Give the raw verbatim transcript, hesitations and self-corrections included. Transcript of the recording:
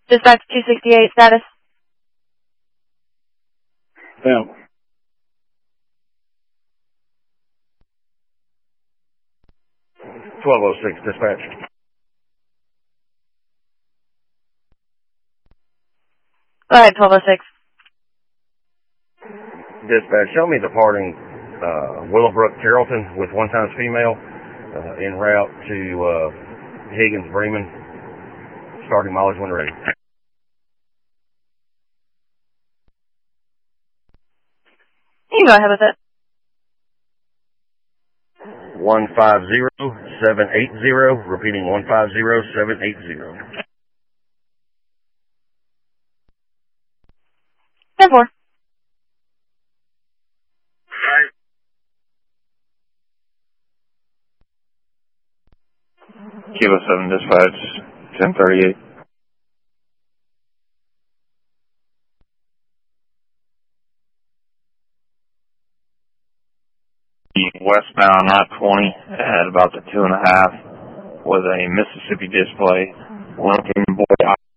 Dispatch two sixty-eight, status. Yeah. twelve oh six, dispatch. Go ahead, twelve oh six. Dispatch, show me departing uh, Willowbrook, Carrollton with one times female uh, en route to uh, Higgins, Bremen, starting mileage when ready. You can go ahead with it. one five zero seven eight zero, repeating one five zero seven eight zero. ten four. Kilo seven, dispatch, ten thirty-eight. Westbound I twenty at about the two and a half with a Mississippi display. Lincoln Boy